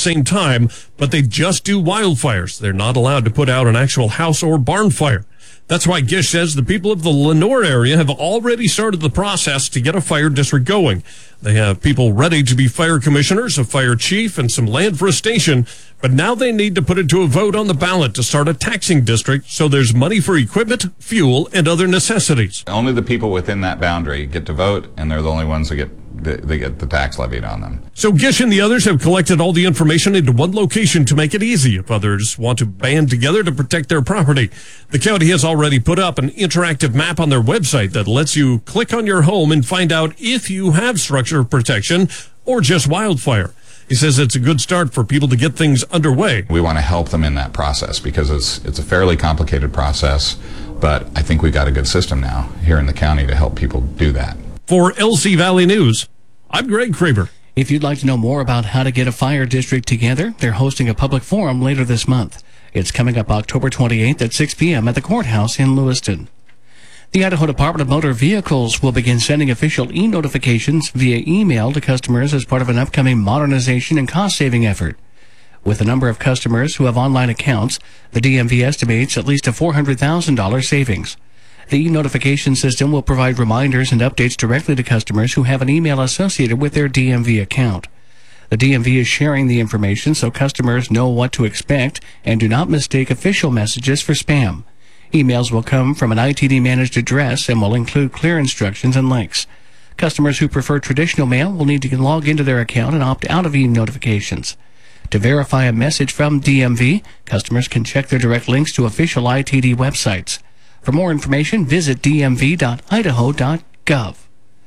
same time, but they just do wildfires. They're not allowed to put out an actual house or barn fire. That's why Gish says the people of the Lenoir area have already started the process to get a fire district going. They have people ready to be fire commissioners, a fire chief, and some land for a station. But now they need to put it to a vote on the ballot to start a taxing district so there's money for equipment, fuel, and other necessities. Only the people within that boundary get to vote, and they're the only ones that get the tax levied on them. So Gish and the others have collected all the information into one location to make it easy if others want to band together to protect their property. The county has already put up an interactive map on their website that lets you click on your home and find out if you have structure protection or just wildfire. He says it's a good start for people to get things underway. We want to help them in that process because it's a fairly complicated process, but I think we've got a good system now here in the county to help people do that. For LC Valley News, I'm Greg Kraber. If you'd like to know more about how to get a fire district together, they're hosting a public forum later this month. It's coming up October 28th at 6 p.m. at the courthouse in Lewiston. The Idaho Department of Motor Vehicles will begin sending official e-notifications via email to customers as part of an upcoming modernization and cost-saving effort. With the number of customers who have online accounts, the DMV estimates at least a $400,000 savings. The e-notification system will provide reminders and updates directly to customers who have an email associated with their DMV account. The DMV is sharing the information so customers know what to expect and do not mistake official messages for spam. Emails will come from an ITD-managed address and will include clear instructions and links. Customers who prefer traditional mail will need to log into their account and opt out of e-notifications. To verify a message from DMV, customers can check their direct links to official ITD websites. For more information, visit dmv.idaho.gov.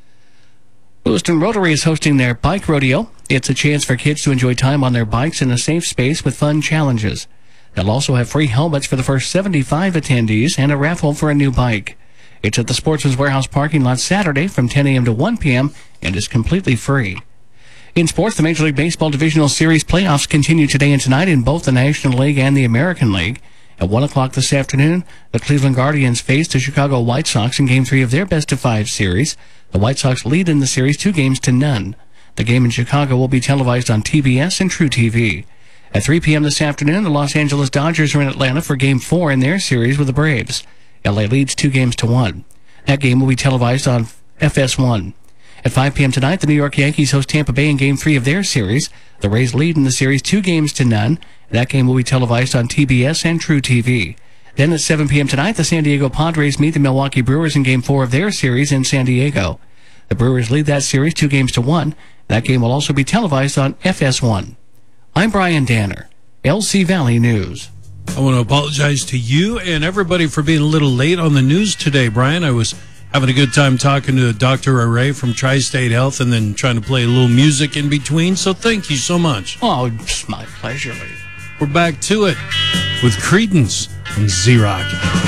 Lewiston Rotary is hosting their bike rodeo. It's a chance for kids to enjoy time on their bikes in a safe space with fun challenges. They'll also have free helmets for the first 75 attendees and a raffle for a new bike. It's at the Sportsman's Warehouse parking lot Saturday from 10 a.m. to 1 p.m. and is completely free. In sports, the Major League Baseball Divisional Series playoffs continue today and tonight in both the National League and the American League. At 1 o'clock this afternoon, the Cleveland Guardians face the Chicago White Sox in Game 3 of their best-of-5 series. The White Sox lead in the series 2-0. The game in Chicago will be televised on TBS and True TV. At 3 p.m. this afternoon, the Los Angeles Dodgers are in Atlanta for Game 4 in their series with the Braves. LA leads 2-1. That game will be televised on FS1. At 5 p.m. tonight, the New York Yankees host Tampa Bay in Game 3 of their series. The Rays lead in the series 2-0. That game will be televised on TBS and True TV. Then at 7 p.m. tonight, the San Diego Padres meet the Milwaukee Brewers in Game 4 of their series in San Diego. The Brewers lead that series 2-1. That game will also be televised on FS1. I'm Brian Danner, LC Valley News. I want to apologize to you and everybody for being a little late on the news today, Brian. I was having a good time talking to Dr. Array from Tri-State Health and then trying to play a little music in between, so thank you so much. Oh, it's my pleasure. We're back to it with Creedence and Z-Rock.